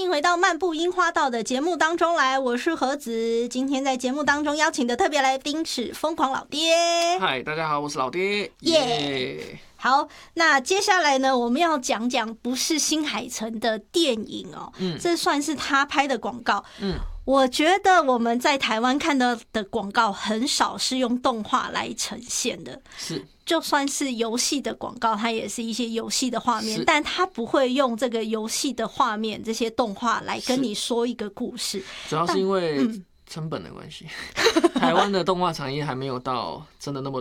迎回到漫步樱花道的节目当中来，我是何子。今天在节目当中邀请的特别来宾是疯狂老爹。 嗨，大家好，我是老爹。 耶！好，那接下来呢，我们要讲讲不是新海诚的电影哦，这算是他拍的广告。我觉得我们在台湾看到的广告很少是用动画来呈现的， 是。 就算是游戏的广告，它也是一些游戏的画面，但它不会用这个游戏的画面这些动画来跟你说一个故事。 主要是因为成本的关系，台湾的动画产业还没有到真的那么